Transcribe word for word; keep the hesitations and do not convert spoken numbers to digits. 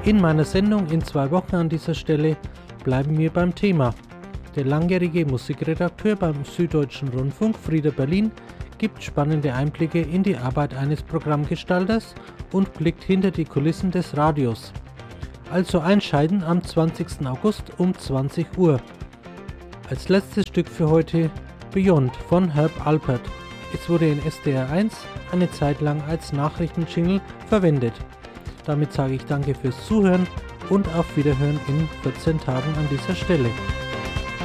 In meiner Sendung in zwei Wochen an dieser Stelle bleiben wir beim Thema. Der langjährige Musikredakteur beim Süddeutschen Rundfunk, Frieder Berlin, gibt spannende Einblicke in die Arbeit eines Programmgestalters und blickt hinter die Kulissen des Radios. Also einschalten am zwanzigsten August um zwanzig Uhr. Als letztes Stück für heute Beyond von Herb Alpert. Es wurde in S D R eins eine Zeit lang als Nachrichtenjingle verwendet. Damit sage ich danke fürs Zuhören und auf Wiederhören in vierzehn Tagen an dieser Stelle.